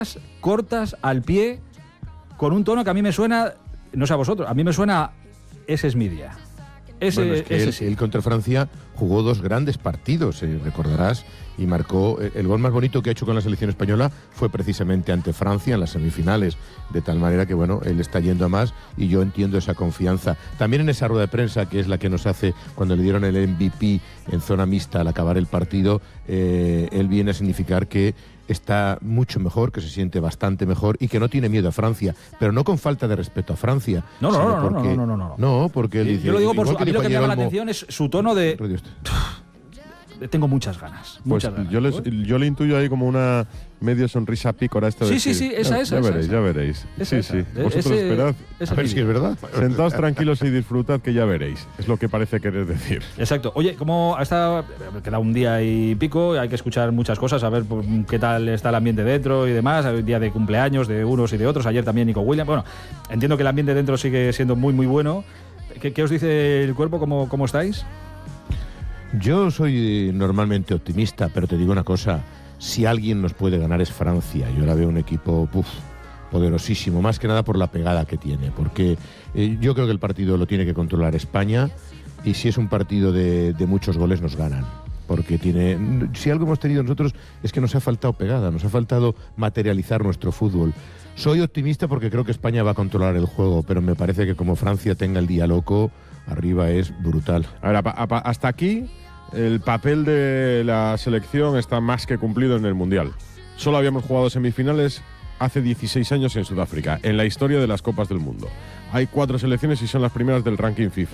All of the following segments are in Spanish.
cortas, al pie, con un tono que a mí me suena, no sé a vosotros, a mí me suena ese Media. Él contra Francia jugó 2 grandes partidos, recordarás, y marcó el gol más bonito que ha hecho con la selección española fue precisamente ante Francia en las semifinales, de tal manera que bueno, él está yendo a más y yo entiendo esa confianza. También en esa rueda de prensa, que es la que nos hace cuando le dieron el MVP en zona mixta al acabar el partido, él viene a significar que está mucho mejor, que se siente bastante mejor y que no tiene miedo a Francia, pero no con falta de respeto a Francia. No, porque él dice, yo lo digo por igual a mí lo que me llama la Olmo, atención es su tono de... Tengo muchas ganas. Yo le intuyo ahí como una medio sonrisa pícora. Sí, esa. Ya veréis. Sí. Vosotros esperad. A ver si es verdad. Sentaos tranquilos y disfrutad, que ya veréis. Es lo que parece querer decir. Exacto. Oye, como queda un día y pico, hay que escuchar muchas cosas, a ver qué tal está el ambiente dentro y demás. Hay día de cumpleaños de unos y de otros. Ayer también Nico Williams. Bueno, entiendo que el ambiente dentro sigue siendo muy, muy bueno. ¿Qué os dice el cuerpo? ¿Cómo estáis? Yo soy normalmente optimista, pero te digo una cosa, si alguien nos puede ganar es Francia. Yo la veo un equipo poderosísimo, más que nada por la pegada que tiene, porque yo creo que el partido lo tiene que controlar España y si es un partido de muchos goles nos ganan. Porque si algo hemos tenido nosotros es que nos ha faltado pegada, nos ha faltado materializar nuestro fútbol. Soy optimista porque creo que España va a controlar el juego, pero me parece que como Francia tenga el día loco, arriba es brutal. A ver, hasta aquí el papel de la selección está más que cumplido en el Mundial. Solo habíamos jugado semifinales hace 16 años en Sudáfrica, en la historia de las Copas del Mundo. Hay 4 selecciones y son las primeras del ranking FIFA.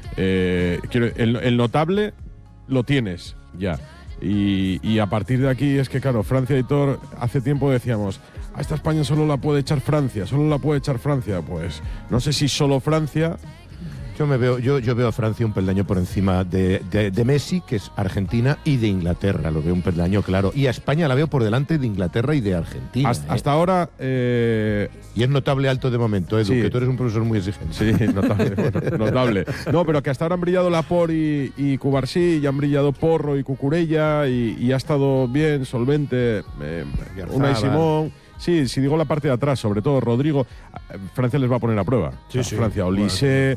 El notable lo tienes ya. Y a partir de aquí es que, claro, Francia y Thor, hace tiempo decíamos, a esta España solo la puede echar Francia. Pues no sé si solo Francia. Yo veo a Francia un peldaño por encima de Messi, que es Argentina, y de Inglaterra. Lo veo un peldaño claro. Y a España la veo por delante de Inglaterra y de Argentina. Hasta ahora... Y es notable alto de momento, Edu, sí, que tú eres un profesor muy exigente. Sí, notable. Notable. No, pero que hasta ahora han brillado Laporte y Cubarsí, y han brillado Porro y Cucurella, y ha estado bien, solvente, Unai Simón. Sí, si digo la parte de atrás, sobre todo Rodrigo, Francia les va a poner a prueba. Sí. Francia, Olise...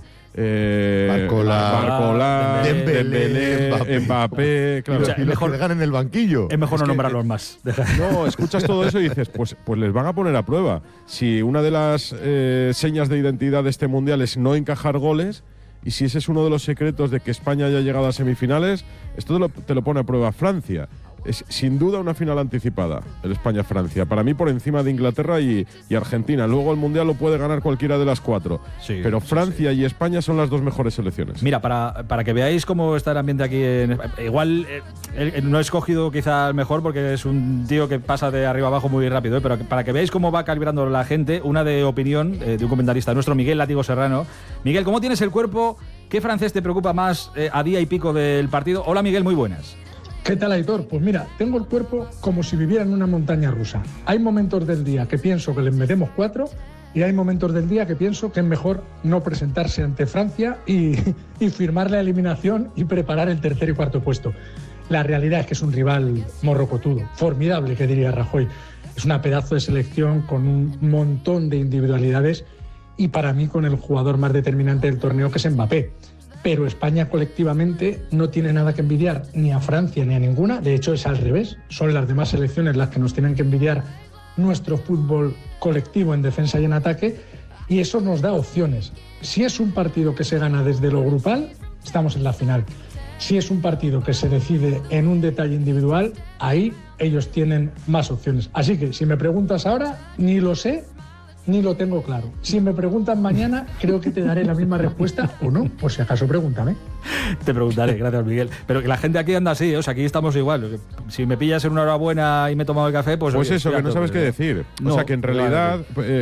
Barcola, Dembélé, Mbappé, claro. O sea, y los que le ganen el banquillo. Es mejor no nombrarlos más. No, escuchas todo eso y dices, pues les van a poner a prueba. Si una de las señas de identidad de este Mundial es no encajar goles, y si ese es uno de los secretos de que España haya llegado a semifinales, esto te lo pone a prueba Francia. Es sin duda una final anticipada, el España-Francia. Para mí por encima de Inglaterra y Argentina. Luego el Mundial lo puede ganar cualquiera de las 4. Sí, pero Francia y España son las 2 mejores selecciones. Mira, para que veáis cómo está el ambiente aquí, igual no he escogido quizá el mejor porque es un tío que pasa de arriba abajo muy rápido, pero para que veáis cómo va calibrando la gente, una de opinión de un comentarista nuestro, Miguel Látigo Serrano. Miguel, ¿cómo tienes el cuerpo? ¿Qué francés te preocupa más a día y pico del partido? Hola Miguel, muy buenas. ¿Qué tal, Aitor? Pues mira, tengo el cuerpo como si viviera en una montaña rusa. Hay momentos del día que pienso que les metemos 4 y hay momentos del día que pienso que es mejor no presentarse ante Francia y firmar la eliminación y preparar el tercer y cuarto puesto. La realidad es que es un rival morrocotudo, formidable, que diría Rajoy. Es una pedazo de selección con un montón de individualidades y para mí con el jugador más determinante del torneo, que es Mbappé. Pero España colectivamente no tiene nada que envidiar ni a Francia ni a ninguna. De hecho, es al revés. Son las demás selecciones las que nos tienen que envidiar nuestro fútbol colectivo en defensa y en ataque. Y eso nos da opciones. Si es un partido que se gana desde lo grupal, estamos en la final. Si es un partido que se decide en un detalle individual, ahí ellos tienen más opciones. Así que, si me preguntas ahora, ni lo sé, ni lo tengo claro. Si me preguntan mañana, creo que te daré la misma respuesta o no. Por si acaso, pregúntame. Te preguntaré, gracias Miguel. Pero que la gente aquí anda así, o sea, aquí estamos igual. Si me pillas en una hora buena y me he tomado el café, pues... Pues oye, eso, que no sabes qué decir. No, o sea, que en realidad,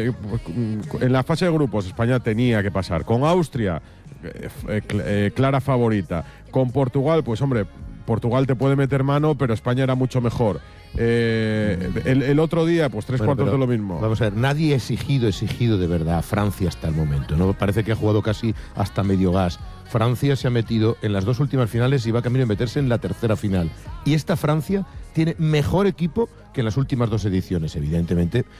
en la fase de grupos, España tenía que pasar. Con Austria, clara favorita. Con Portugal, pues hombre, Portugal te puede meter mano, pero España era mucho mejor. El otro día, pues 3 cuartos de lo mismo. Vamos a ver, nadie ha exigido de verdad a Francia hasta el momento, ¿no? Parece que ha jugado casi hasta medio gas. Francia se ha metido en las 2 últimas finales y va camino de meterse en la tercera final. Y esta Francia tiene mejor equipo que en las últimas 2 ediciones, evidentemente,